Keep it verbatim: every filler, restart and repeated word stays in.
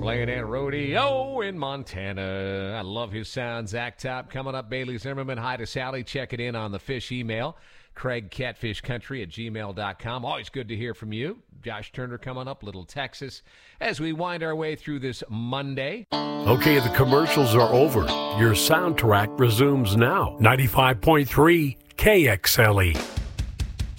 Playing at Rodeo in Montana. I love his sound. Zach Top coming up. Bailey Zimmerman. Hi to Sally. Check it in on the fish email. Craig Catfish Country at gmail dot com. Always good to hear from you. Josh Turner coming up. Little Texas as we wind our way through this Monday. Okay, the commercials are over. Your soundtrack resumes now. ninety-five point three K X L E.